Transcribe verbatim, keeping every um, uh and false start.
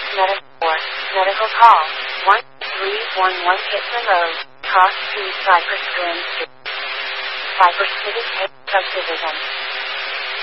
Metaphor. Medical call. one three one one Hitler Road. Cross Street, Cypress Glen Street. Cypress City, subdivision.